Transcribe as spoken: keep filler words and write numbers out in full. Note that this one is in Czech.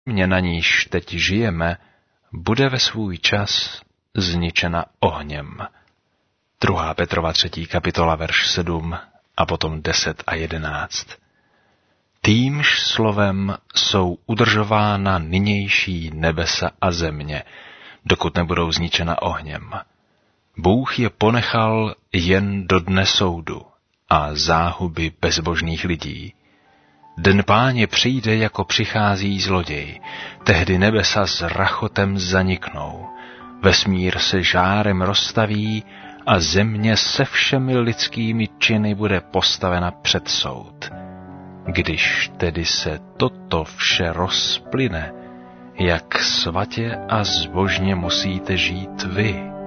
Země, na níž teď žijeme, bude ve svůj čas zničena ohněm. Druhá Petrova třetí kapitola, verš sedm a potom deset a jedenáct. Týmž slovem jsou udržována nynější nebesa a země, dokud nebudou zničena ohněm. Bůh je ponechal jen do dne soudu a záhuby bezbožných lidí. Den Páně přijde, jako přichází zloděj, tehdy nebesa s rachotem zaniknou, vesmír se žárem rozstaví a země se všemi lidskými činy bude postavena před soud. Když tedy se toto vše rozplyne, jak svatě a zbožně musíte žít vy,